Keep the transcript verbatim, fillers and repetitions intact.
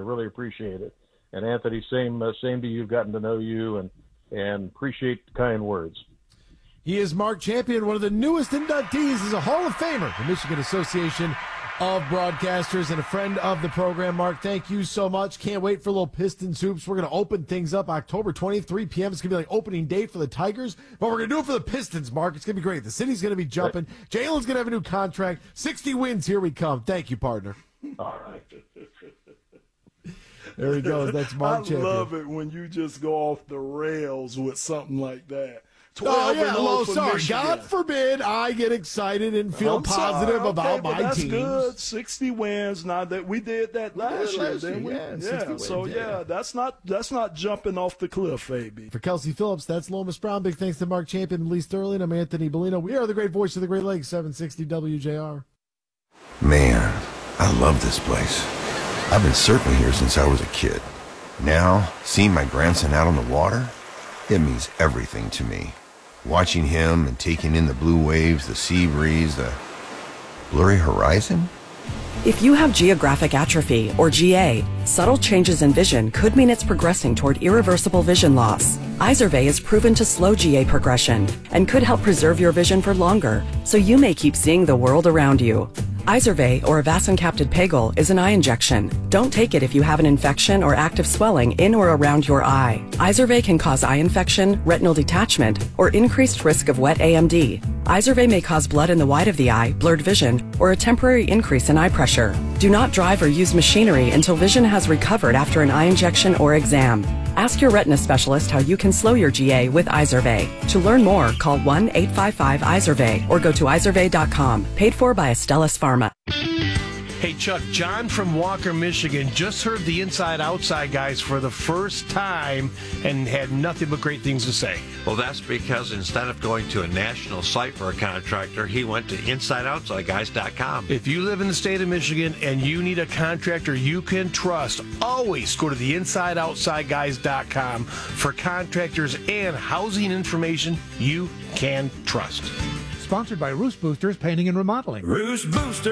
really appreciate it. And Anthony, same uh, same to you. Gotten to know you and and appreciate the kind words. He is Mark Champion, one of the newest inductees as a Hall of Famer, the Michigan Association of Broadcasters, and a friend of the program. Mark, thank you so much. Can't wait for a little Pistons hoops. We're going to open things up October twentieth, three p.m. It's going to be like opening date for the Tigers, but we're going to do it for the Pistons, Mark. It's going to be great. The city's going to be jumping. Jalen's going to have a new contract. sixty wins. Here we come. Thank you, partner. All right. There he goes. That's Mark I Champion. love it when you just go off the rails with something like that. Oh, yeah, and oh well, for sorry. Michigan. God forbid I get excited and feel I'm positive sorry. about okay, my but that's teams. good. sixty wins. Now that we did that last did year, last didn't year, we? yeah, Yeah. sixty wins, So yeah. yeah, that's not that's not jumping off the cliff, A B. For Kelsey Phillips, that's Lomas Brown. Big thanks to Mark Champion and Lee Sterling. I'm Anthony Bellino. We are the great voice of the Great Lakes, seven sixty W J R. Man, I love this place. I've been surfing here since I was a kid. Now, seeing my grandson out on the water, it means everything to me. Watching him and taking in the blue waves, the sea breeze, the blurry horizon. If you have geographic atrophy, or G A, subtle changes in vision could mean it's progressing toward irreversible vision loss. Izervay is proven to slow G A progression and could help preserve your vision for longer, so you may keep seeing the world around you. Izervay, or avacincaptad pegol, is an eye injection. Don't take it if you have an infection or active swelling in or around your eye. Izervay can cause eye infection, retinal detachment, or increased risk of wet A M D. Izervay may cause blood in the white of the eye, blurred vision, or a temporary increase in eye pressure. Do not drive or use machinery until vision has recovered after an eye injection or exam. Ask your retina specialist how you can slow your G A with Izervay. To learn more, call one eight five five Izervay or go to izervay dot com. Paid for by Astellas Pharma. Hey, Chuck, John from Walker, Michigan, just heard the Inside Outside guys for the first time and had nothing but great things to say. Well, that's because instead of going to a national site for a contractor, he went to inside outside guys dot com. If you live in the state of Michigan and you need a contractor you can trust, always go to the inside outside guys dot com for contractors and housing information you can trust. Sponsored by Roost Boosters Painting and Remodeling. Roost Boosters.